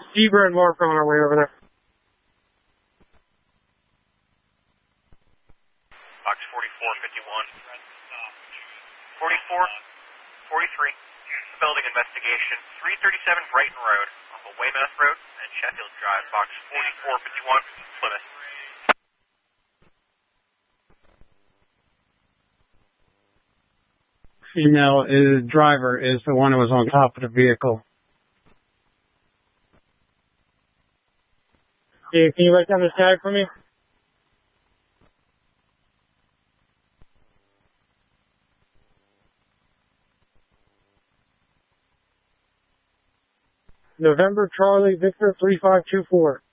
Zebra and Mark on our way over there. Box 4451. 44, 43. Building investigation. 337 Brighton Road off of Weymouth Road and Sheffield Drive. Box 4451, Plymouth. Female driver is the one who was on top of the vehicle. Hey, can you write down this tag for me? November Charlie Victor 3524.